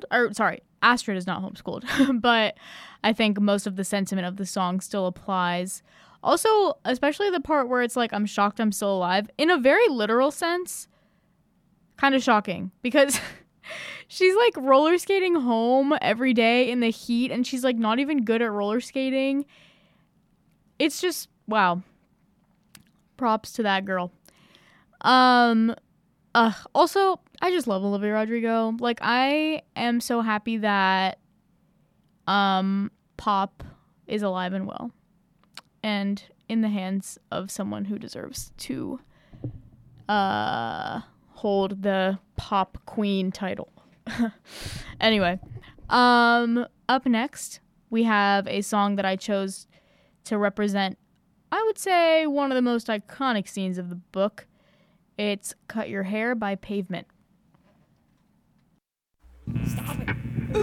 Astrid is not homeschooled, but I think most of the sentiment of the song still applies. Also, especially the part where it's like, I'm shocked I'm still alive, in a very literal sense, kind of shocking, because she's like roller skating home every day in the heat, and she's like not even good at roller skating. It's just, wow. Props to that girl. Also, I just love Olivia Rodrigo. Like, I am so happy that Pop is alive and well and in the hands of someone who deserves to hold the pop queen title. Anyway, up next, we have a song that I chose to represent, I would say, one of the most iconic scenes of the book. It's Cut Your Hair by Pavement. Stop it.